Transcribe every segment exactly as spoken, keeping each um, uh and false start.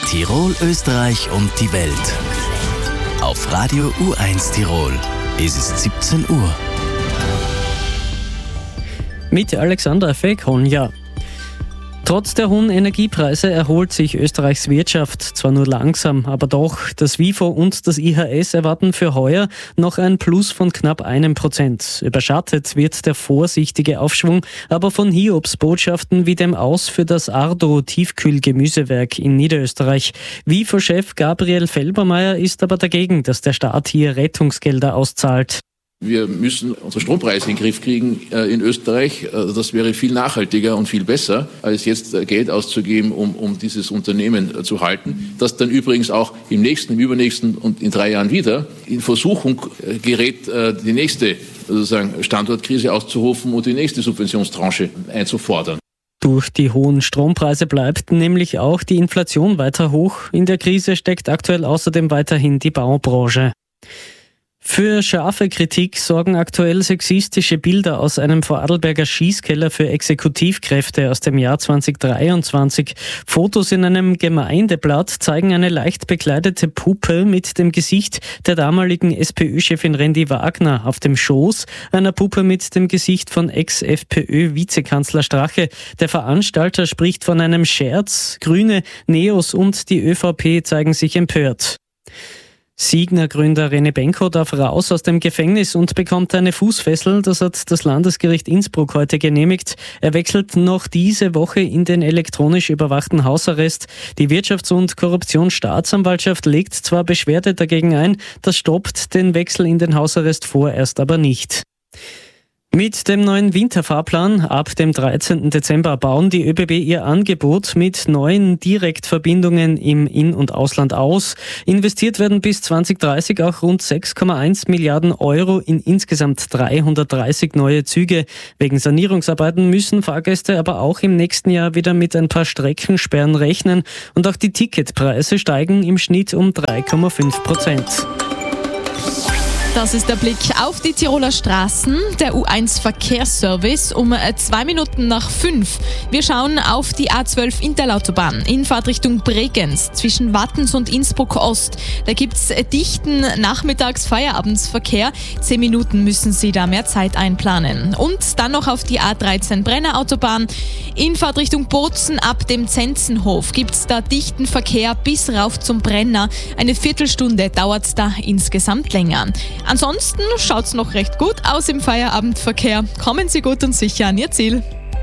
Tirol, Österreich und die Welt. Auf Radio U eins Tirol. Es ist siebzehn Uhr. Mit Alexander Fekonja. Trotz der hohen Energiepreise erholt sich Österreichs Wirtschaft zwar nur langsam, aber doch. Das WIFO und das I H S erwarten für heuer noch ein Plus von knapp einem Prozent. Überschattet wird der vorsichtige Aufschwung aber von Hiobsbotschaften wie dem Aus für das Ardo-Tiefkühlgemüsewerk in Niederösterreich. WIFO-Chef Gabriel Felbermeier ist aber dagegen, dass der Staat hier Rettungsgelder auszahlt. Wir müssen unsere Strompreise in den Griff kriegen äh, in Österreich. Äh, das wäre viel nachhaltiger und viel besser, als jetzt äh, Geld auszugeben, um, um dieses Unternehmen äh, zu halten. Das dann übrigens auch im nächsten, im übernächsten und in drei Jahren wieder in Versuchung äh, gerät, äh, die nächste sozusagen Standortkrise auszurufen und die nächste Subventionstranche einzufordern. Durch die hohen Strompreise bleibt nämlich auch die Inflation weiter hoch. In der Krise steckt aktuell außerdem weiterhin die Baubranche. Für scharfe Kritik sorgen aktuell sexistische Bilder aus einem Vorarlberger Schießkeller für Exekutivkräfte aus dem Jahr zwanzig dreiundzwanzig. Fotos in einem Gemeindeblatt zeigen eine leicht bekleidete Puppe mit dem Gesicht der damaligen SPÖ-Chefin Rendi Wagner auf dem Schoß, einer Puppe mit dem Gesicht von Ex-FPÖ-Vizekanzler Strache. Der Veranstalter spricht von einem Scherz. Grüne, Neos und die ÖVP zeigen sich empört. Signa-Gründer René Benko darf raus aus dem Gefängnis und bekommt eine Fußfessel. Das hat das Landesgericht Innsbruck heute genehmigt. Er wechselt noch diese Woche in den elektronisch überwachten Hausarrest. Die Wirtschafts- und Korruptionsstaatsanwaltschaft legt zwar Beschwerde dagegen ein, das stoppt den Wechsel in den Hausarrest vorerst aber nicht. Mit dem neuen Winterfahrplan ab dem dreizehnten Dezember bauen die ÖBB ihr Angebot mit neuen Direktverbindungen im In- und Ausland aus. Investiert werden bis zwanzig dreißig auch rund sechs Komma eins Milliarden Euro in insgesamt dreihundertdreißig neue Züge. Wegen Sanierungsarbeiten müssen Fahrgäste aber auch im nächsten Jahr wieder mit ein paar Streckensperren rechnen. Und auch die Ticketpreise steigen im Schnitt um drei Komma fünf Prozent. Das ist der Blick auf die Tiroler Straßen, der U eins Verkehrsservice um zwei Minuten nach fünf. Wir schauen auf die A zwölf Interlautobahn in Fahrtrichtung Bregenz zwischen Wattens und Innsbruck Ost. Da gibt's dichten Nachmittags-Feierabendverkehr. Zehn Minuten müssen Sie da mehr Zeit einplanen. Und dann noch auf die A dreizehn Brenner Autobahn in Fahrtrichtung Bozen ab dem Zenzenhof. Gibt's da dichten Verkehr bis rauf zum Brenner. Eine Viertelstunde dauert's da insgesamt länger. Ansonsten schaut's noch recht gut aus im Feierabendverkehr. Kommen Sie gut und sicher an Ihr Ziel.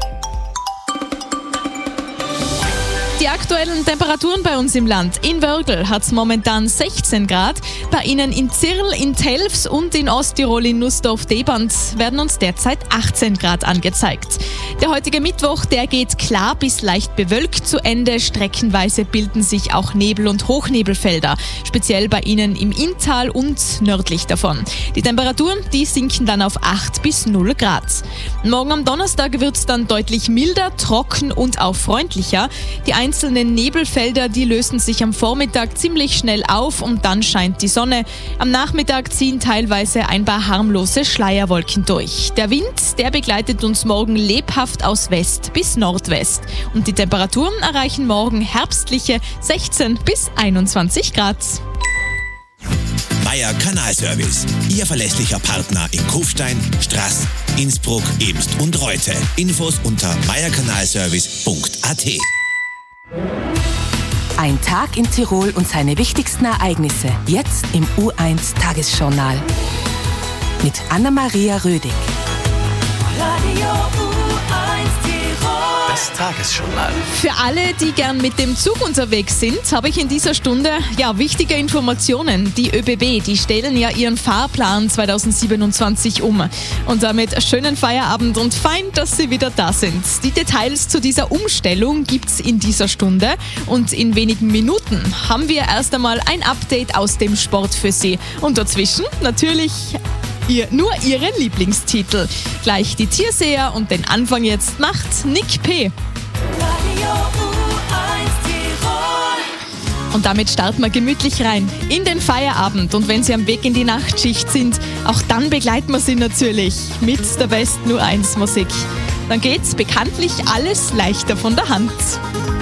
Die aktuellen Temperaturen bei uns im Land. In Wörgl hat es momentan sechzehn Grad. Bei Ihnen in Zirl, in Telfs und in Osttirol in Nussdorf-Deband werden uns derzeit achtzehn Grad angezeigt. Der heutige Mittwoch, der geht klar bis leicht bewölkt zu Ende. Streckenweise bilden sich auch Nebel- und Hochnebelfelder, speziell bei Ihnen im Inntal und nördlich davon. Die Temperaturen, die sinken dann auf acht bis null Grad. Morgen am Donnerstag wird es dann deutlich milder, trocken und auch freundlicher. Die einzelnen Nebelfelder, die lösen sich am Vormittag ziemlich schnell auf und dann scheint die Sonne. Am Nachmittag ziehen teilweise ein paar harmlose Schleierwolken durch. Der Wind, der begleitet uns morgen lebhaft aus West bis Nordwest. Und die Temperaturen erreichen morgen herbstliche sechzehn bis einundzwanzig Grad. Meier Kanalservice, Ihr verlässlicher Partner in Kufstein, Straß, Innsbruck, Emst und Reute. Infos unter meierkanalservice punkt a t. Ein Tag in Tirol und seine wichtigsten Ereignisse. Jetzt im U eins Tagesjournal. Mit Anna-Maria Rödig. Radio U eins Tirol. Das Tagesjournal. Für alle, die gern mit dem Zug unterwegs sind, habe ich in dieser Stunde ja wichtige Informationen. Die ÖBB, die stellen ja ihren Fahrplan zweitausendsiebenundzwanzig um. Und damit schönen Feierabend und fein, dass Sie wieder da sind. Die Details zu dieser Umstellung gibt's in dieser Stunde. Und in wenigen Minuten haben wir erst einmal ein Update aus dem Sport für Sie. Und dazwischen natürlich Ihr, nur Ihre Lieblingstitel. Gleich die Tierseher und den Anfang jetzt macht Nick P. Radio U eins Tirol. Und damit starten wir gemütlich rein in den Feierabend. Und wenn Sie am Weg in die Nachtschicht sind, auch dann begleiten wir Sie natürlich mit der besten U eins Musik. Dann geht's bekanntlich alles leichter von der Hand.